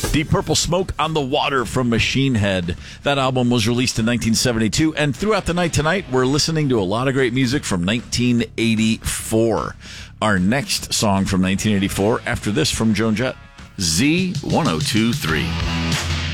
Deep Purple, Smoke on the Water from Machine Head. That album was released in 1972, and throughout the night tonight, we're listening to a lot of great music from 1984. Our next song from 1984, after this from Joan Jett, Z1023.